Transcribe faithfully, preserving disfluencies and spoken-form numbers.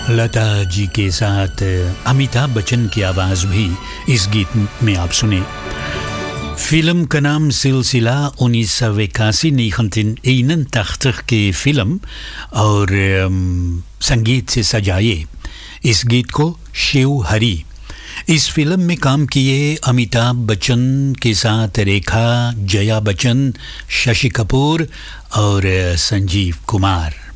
लता जी के साथ अमिताभ बच्चन की आवाज़ भी इस गीत में आप सुने। फिल्म का नाम सिलसिला उन्नीस सौ इक्यासी negentien की फिल्म और संगीत से सजाए इस गीत को शिव हरी। इस फिल्म में काम किए अमिताभ बच्चन के साथ रेखा, जया बच्चन, शशि कपूर और संजीव कुमार।